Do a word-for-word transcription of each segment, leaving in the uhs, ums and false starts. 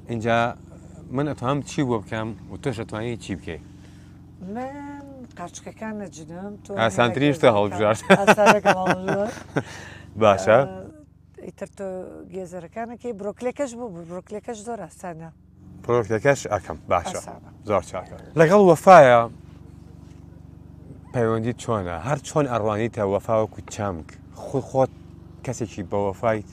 اینجا من ئەتوانم چی بۆ بکەم و تۆش ئەتوانی چی بکەی؟ من قاچکەکان نەجنم تۆ ئاسانترینش تۆ هەڵبژار باشە ئیتر تۆ گێزەرەکانەکەی برۆکلێکەش بوو برۆکلێکەش زۆر ئاسانە پرۆکتەکەش ئەەکەم باشە زۆر چاکە لەگەڵ وەفایە پەیوەندی چۆنە هەر چۆن ئەڕوانیتە وەفاوەکو چامک خۆ خۆت کەسێکی بە وەفایت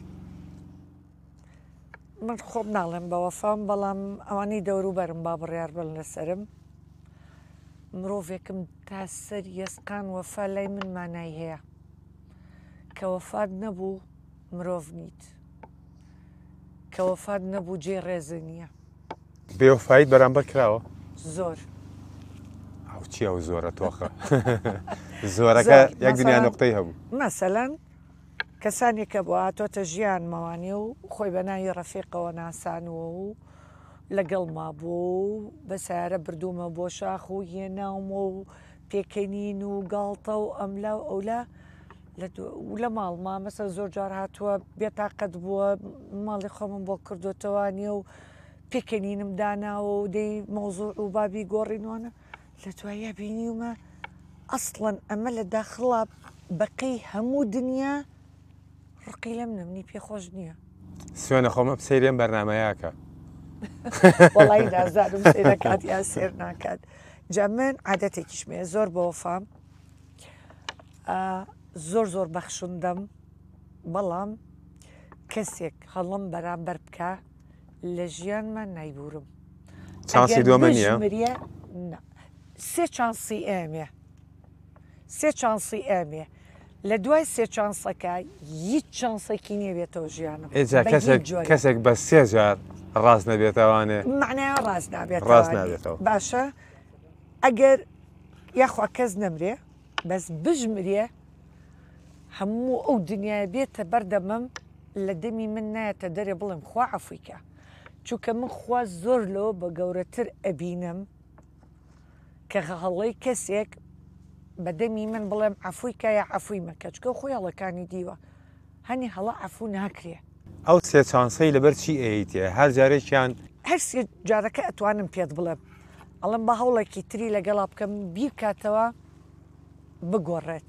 من خۆم ناڵێم بە وەفام بەڵام ئەوانەی دەوروبەرم با بڕیار بن لەسرم مرۆڤێکم تا سەر یەسقان وەفا لای من مانای هەیە کە وەفات نەبوو مرۆڤ نیت کە وەفات نەبوو جێ ڕێزە نییە بێوەفایت بەرامبەر کراوە زۆر ئەو چی ئەو زۆرە تۆخە زۆرەکە یەک دنیا نقطەی هەبوو مەسەلەن کەسانێکە بۆ هاتۆتە ژیان مەوانێ و خۆی بە ناوی ڕەفیقەوە ناسانوە و لەگەڵ ما بوو بە سیارە بردوومە بۆ شاخ و هێناومە و پێکەنین و گاڵتە و ئەملا و ئەولا لە ماڵما مەسە زۆر جار هاتووە بێتاقەت بووە ماڵی خۆمم بۆ کردوتەوانیە و پێکەنینم داناوە و دەی مۆزوع و بابی گۆڕینوانە لە دوایە بینیومە ئەسڵەن ئەمە لە داخڵا بەقەی هەموو دنیا ڕقی لەم نمنی پێخۆش نییە سوێنە خۆمە سەیرێن بەرنمەیەکە وەڵی دازانم سێرە کات یا سێر ناکات جا من عادەتێکیشمێ زۆر بە وەفام زۆر زۆر بەخشندەم بەڵام کەسێک هەڵم بەرامبەر بکە لە ژیانمان نایبورم چانسی دووەمە نییە سێ چانسی ئێمێ سێ چانسی ئێمێ لە دوای سێ چانسەکە هیچ چانسێکی نییە بێتەوە ژیانم کەسێک بە سێ جار ڕاست نەبێتەوانێ معنای ڕاست نابێت ڕاست نابێتەوە باشە ئەگەر یاخوا کەس نەمرێ بەس بژمرێ هەموو ئەو دنیای بێتە بەردەمەم لە دەمی من نایەتە دەرێ بڵێم خوا عەفویکە چونکە من خوا زۆر لەوە بە گەورەتر ئەبینم کە هەڵەی کەسێک بەدەمی من بڵێم عەفویکە یا عەفوی مەکە چکە خۆی هەڵەکانی دیوە هەنی هەڵە عەفو ناکرێ ئەو سێ چانسەی لەبەر چی ئەیتێ هەر جارێکیان هەر سێ جارەکە ئەتوانم پێت بڵێم ئەڵم بە هەوڵێکی تری لەگەڵا بکەم بیر کاتەوە بگۆڕێت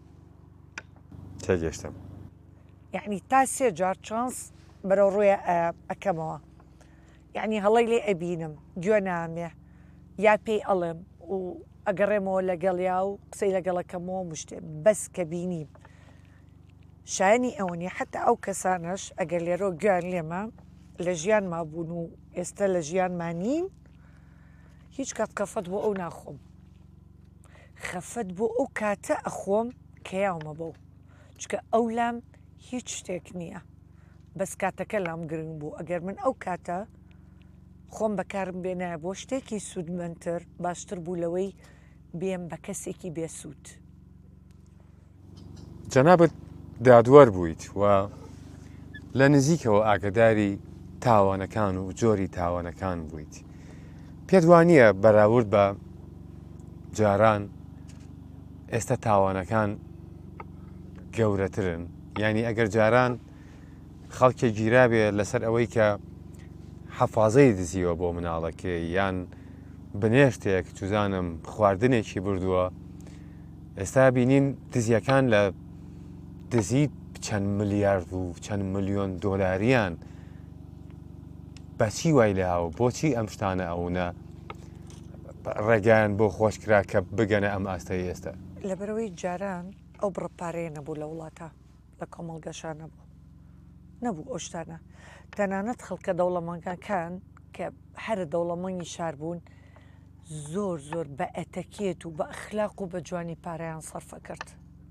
تێگەشتم یعنی تا سێ جار چانس بەرەو ڕوویە ئەەکەمەوە یعنی هەڵی لێ ئەبینم گوێ نامێ یا پێی ئەڵێم و ئەگەڕێمەوە لەگەڵیا و قسەی لەگەڵەکەمەوە مشتێ بەس کە بینیم شایانی ئەوەنی حتا ئەو کەسانش ئەگەر لێرۆ گویان لێمە لە ژیان مابوون و ئێستا لە ژیانمانین هیچ کات خەفەت بۆ ئەو ناخۆم خەفەت بۆ ئەو کاتە ئەخۆم کە یاومە بەو چکە ئەو لام هیچ شتێک نییە بەس کاتەکە لام گرنگ بوو ئەگەر من ئەو کاتە خۆم بەکارم بێنایە بۆ شتێکی سوودمەندتر باشتر بوو لەوەی بێم بە کەسێکی بێسوود جەنابەت دادوەر بوویت و لە نزیکەوە ئاگداری تاوانەکان و جۆری تاوانەکان بوویت پێت وانییە بەراورد بە جاران ئێستا تاوانەکان گەورەترن ینی ئەگەر جاران خەڵکی گیرابێ لەسەر ئەوەی کە حەفازەی دزیوە بۆ مناڵەکە یان بنێشتێک چوزانم خواردنێکی بردووە ئێستا بینین دزیەکان لە دزی چەند ملیارد و چەند ملیۆن دۆلاریان بەچی وای لە هاو بۆچی ئەم شتانە ئەوونە ڕێگایان بۆ خۆشکرا کە بگەنە ئەم ئاستەی ئێستا لەبەرەوەی جاران ئەو بڕپارەیە نەبوو لە وڵاتە لە کۆمەڵگەشان نەبوو نەبوو ئەو شتانە تەنانەت خەڵکە دەوڵەمەندەکان کە هەرە دەوڵەمەنی شار بوون زۆر زۆر بە ئەتەکێت و بە ئەخلاق و بە جوانی پارەیان سەرفە کرد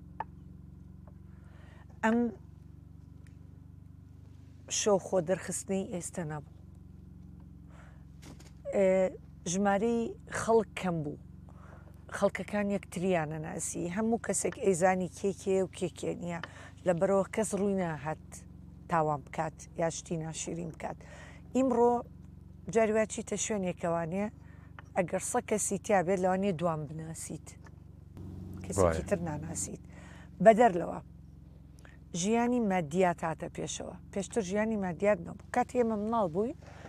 ئەم شەو خۆ دەرخستنی ئێستا نەبوو ژمارەی خەڵک کەم بوو خەڵکەکان یەکتریانە ناسی هەموو کەسێک ئەیزانی کێکێ و کێکێ نییە لەبەرەوە کەس ڕووی ناهات تاوان بکات یا شتی ناشرین بکات ئیمڕۆ جاریواچیتە شوێنێکەوانێ ئەگەر سە کەسی تیا بێت لەوانێ دوام بناسیت کەسێکی تر ناناسیت بەدەر لەوە ژیانی مادیات هاتە پێشەوە پێشتر ژیانی مادیات نەبوو کات ئێمە مناڵ بووی